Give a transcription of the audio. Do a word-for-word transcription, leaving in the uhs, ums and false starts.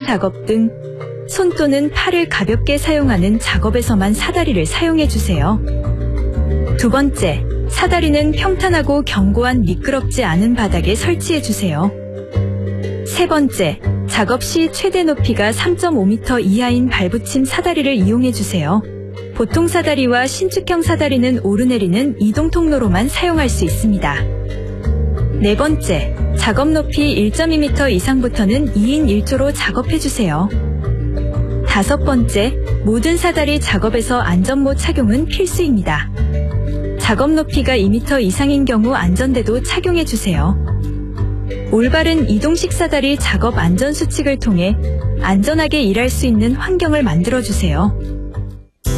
작업 등 손 또는 팔을 가볍게 사용하는 작업에서만 사다리를 사용해주세요. 두 번째, 사다리는 평탄하고 견고한 미끄럽지 않은 바닥에 설치해주세요. 세 번째, 작업 시 최대 높이가 삼 점 오 미터 이하인 발붙임 사다리를 이용해주세요. 보통 사다리와 신축형 사다리는 오르내리는 이동 통로로만 사용할 수 있습니다. 네 번째, 작업 높이 일 점 이 미터 이상부터는 이인 일 조로 작업해주세요. 다섯 번째, 모든 사다리 작업에서 안전모 착용은 필수입니다. 작업 높이가 이 미터 이상인 경우 안전대도 착용해주세요. 올바른 이동식 사다리 작업 안전수칙을 통해 안전하게 일할 수 있는 환경을 만들어주세요.